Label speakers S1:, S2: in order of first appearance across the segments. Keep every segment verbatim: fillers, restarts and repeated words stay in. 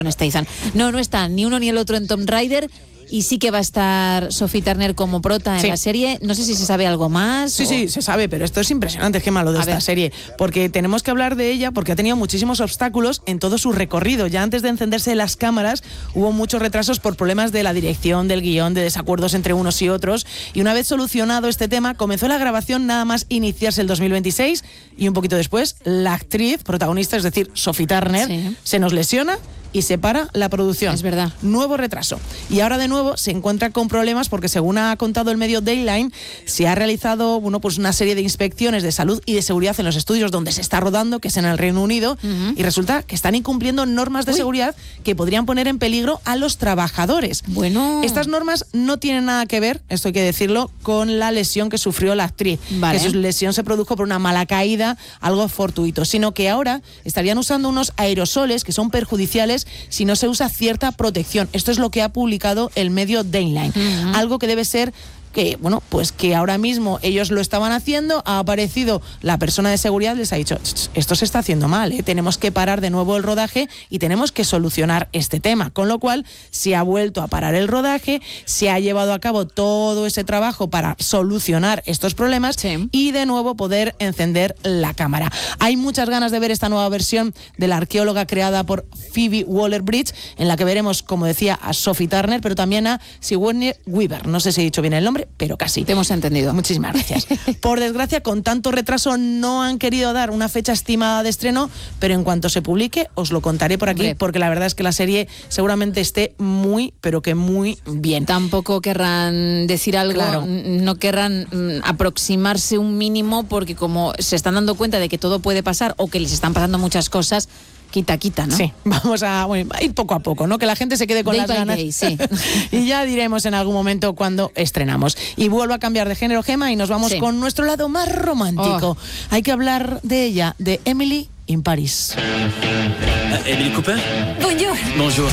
S1: Statham. No, no está ni uno ni el otro en Tomb Raider. Y sí que va a estar Sophie Turner como prota en sí. la serie. No sé si se sabe algo más.
S2: Sí,
S1: o...
S2: sí, se sabe, pero esto es impresionante, Gemma, lo de a esta ver. serie. Porque tenemos que hablar de ella porque ha tenido muchísimos obstáculos en todo su recorrido. Ya antes de encenderse las cámaras hubo muchos retrasos por problemas de la dirección, del guión, de desacuerdos entre unos y otros. Y una vez solucionado este tema, comenzó la grabación nada más iniciarse el dos mil veintiséis y un poquito después, la actriz protagonista, es decir, Sophie Turner, sí. se nos lesiona y se para la producción.
S1: Es verdad.
S2: Nuevo retraso. Y ahora de nuevo se encuentra con problemas porque, según ha contado el medio Dayline, se ha realizado bueno, pues una serie de inspecciones de salud y de seguridad en los estudios donde se está rodando, que es en el Reino Unido, uh-huh. y resulta que están incumpliendo normas de Uy. seguridad que podrían poner en peligro a los trabajadores.
S1: Bueno.
S2: Estas normas no tienen nada que ver, esto hay que decirlo, con la lesión que sufrió la actriz.
S1: Vale.
S2: Que su lesión se produjo por una mala caída, algo fortuito, sino que ahora estarían usando unos aerosoles que son perjudiciales si no se usa cierta protección. Esto es lo que ha publicado el medio Dayline. Uh-huh. Algo que debe ser que, bueno, pues que ahora mismo ellos lo estaban haciendo, ha aparecido la persona de seguridad, les ha dicho, esto se está haciendo mal, ¿eh? Tenemos que parar de nuevo el rodaje y tenemos que solucionar este tema. Con lo cual, se ha vuelto a parar el rodaje, se ha llevado a cabo todo ese trabajo para solucionar estos problemas sí. y de nuevo poder encender la cámara. Hay muchas ganas de ver esta nueva versión de la arqueóloga creada por Phoebe Waller-Bridge, en la que veremos, como decía, a Sophie Turner, pero también a Sigourney Weaver. No sé si he dicho bien el nombre, pero casi.
S1: Te hemos entendido.
S2: Muchísimas gracias. Por desgracia, con tanto retraso no han querido dar una fecha estimada de estreno, pero en cuanto se publique os lo contaré por aquí, Hombre. porque la verdad es que la serie seguramente esté muy, pero que muy bien.
S1: Tampoco querrán decir algo, claro. no querrán mm, aproximarse un mínimo, porque como se están dando cuenta de que todo puede pasar o que les están pasando muchas cosas, quita, quita, ¿no?
S2: Sí, vamos a, bueno, a ir poco a poco, ¿no? Que la gente se quede con
S1: day
S2: las
S1: by
S2: ganas.
S1: Day, sí.
S2: Y ya diremos en algún momento cuando estrenamos. Y vuelvo a cambiar de género, Gemma, y nos vamos sí. con nuestro lado más romántico. Oh. Hay que hablar de ella, de Emily in Paris.
S3: Uh, Emily Cooper?
S4: Bonjour.
S3: Bonjour.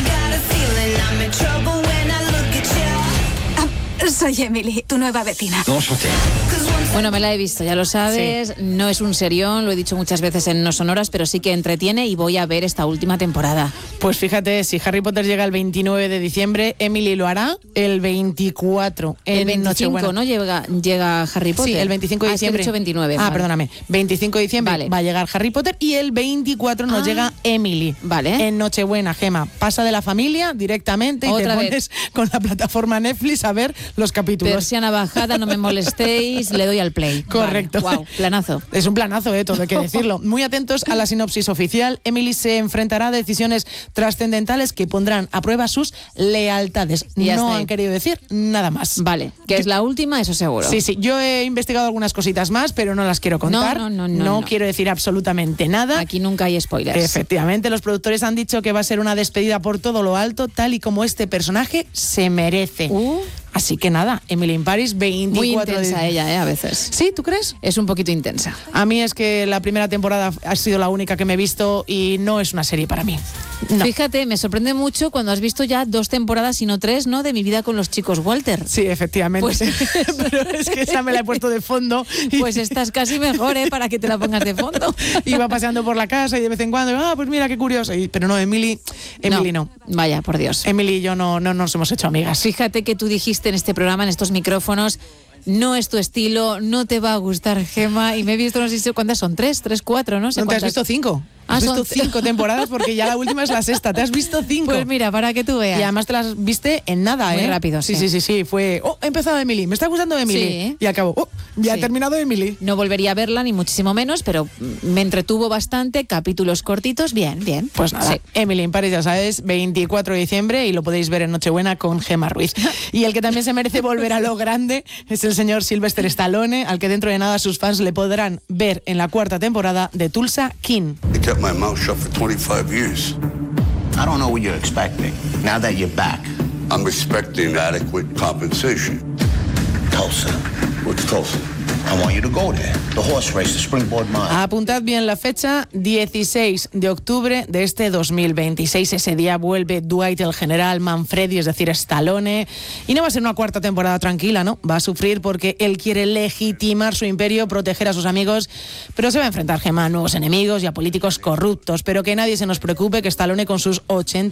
S4: Ah, soy Emily, tu nueva vecina.
S3: Enchanté.
S1: Bueno, me la he visto, ya lo sabes, sí. no es un serión, lo he dicho muchas veces en No Sonoras, pero sí que entretiene y voy a ver esta última temporada.
S2: Pues fíjate, si Harry Potter llega el veintinueve de diciembre, Emily lo hará el veinticuatro.
S1: El veinticinco, ¿no? Llega, llega Harry Potter.
S2: Sí, el veinticinco de diciembre.
S1: Ah, es que he dicho veintinueve.
S2: Ah,
S1: vale.
S2: perdóname. veinticinco de diciembre vale. va a llegar Harry Potter y el veinticuatro nos ah. llega Emily.
S1: Vale.
S2: En Nochebuena, Gema. Pasa de la familia directamente y
S1: Otra
S2: te pones
S1: vez.
S2: con la plataforma Netflix a ver los capítulos.
S1: Persiana bajada, no me molestéis, le doy al play.
S2: Correcto.
S1: Vale. Wow, planazo.
S2: Es un planazo, ¿eh? Todo hay que decirlo. Muy atentos a la sinopsis oficial. Emily se enfrentará a decisiones trascendentales que pondrán a prueba sus lealtades. Ya no han querido decir nada más.
S1: Vale, que es la última, eso seguro.
S2: Sí, sí. Yo he investigado algunas cositas más, pero no las quiero contar.
S1: No, no, no. No,
S2: no,
S1: no.
S2: quiero decir absolutamente nada.
S1: Aquí nunca hay spoilers.
S2: Efectivamente, los productores han dicho que va a ser una despedida por todo lo alto, tal y como este personaje se merece.
S1: Uh.
S2: Así que nada, Emily in Paris, veinticuatro.
S1: Muy intensa de... ella, ¿eh? A veces.
S2: ¿Sí? ¿Tú crees?
S1: Es un poquito intensa.
S2: A mí es que la primera temporada ha sido la única que me he visto y no es una serie para mí. No.
S1: Fíjate, me sorprende mucho cuando has visto ya dos temporadas y no tres, ¿no? De Mi vida con los chicos Walter.
S2: Sí, efectivamente.
S1: Pues...
S2: Pero es que esa me la he puesto de fondo.
S1: Pues estás casi mejor, ¿eh? Para que te la pongas de fondo.
S2: Iba paseando por la casa y de vez en cuando, ah, pues mira qué curioso. Y, pero no, Emily, Emily no.
S1: no. Vaya, por Dios.
S2: Emily y yo no, no nos hemos hecho amigas.
S1: Fíjate que tú dijiste en este programa, en estos micrófonos, no es tu estilo, no te va a gustar, Gemma, y me he visto, no sé si cuántas son, tres, tres, cuatro, no sé
S2: ¿No
S1: cuántas.
S2: te has visto cinco?
S1: Ah,
S2: has
S1: son...
S2: visto cinco temporadas porque ya la última es la sexta. Te has visto cinco.
S1: Pues mira, para que tú veas.
S2: Y además te las viste en nada,
S1: Muy
S2: ¿eh?
S1: rápido, sí.
S2: Sí, sí, sí, sí. Fue, oh, he empezado Emily, me está gustando Emily.
S1: Sí.
S2: Y acabó, oh, ya
S1: sí.
S2: ha terminado Emily.
S1: No volvería a verla, ni muchísimo menos, pero me entretuvo bastante, capítulos cortitos, bien, bien.
S2: Pues nada, sí. Emily in Paris, ya sabes, veinticuatro de diciembre y lo podéis ver en Nochebuena con Gemma Ruiz. Y el que también se merece volver a lo grande es el señor Sylvester Stallone, al que dentro de nada sus fans le podrán ver en la cuarta temporada de Tulsa King.
S5: I kept my mouth shut for twenty-five years.
S6: I don't know what you're expecting, now that you're back.
S5: I'm expecting adequate compensation.
S6: Tulsa.
S5: What's Tulsa?
S6: I want you to go there. The horse race, the Springboard Mile.
S2: Apuntad bien la fecha, dieciséis de octubre de este dos mil veintiséis. Ese día vuelve Dwight el general Manfredi, es decir, Stallone. Y no va a ser una cuarta temporada tranquila, ¿no? Va a sufrir porque él quiere legitimar su imperio, proteger a sus amigos, pero se va a enfrentar, Gemma, a nuevos enemigos y a políticos corruptos. Pero que nadie se nos preocupe, que Stallone con sus ochenta